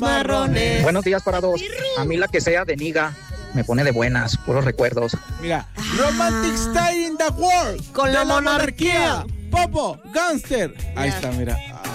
marrones. Buenos días para todos. A mí la que sea de Niga me pone de buenas, puros recuerdos. Mira, Romantic Style in the World. Con la monarquía. Popo, Gangster. Ahí está, mira.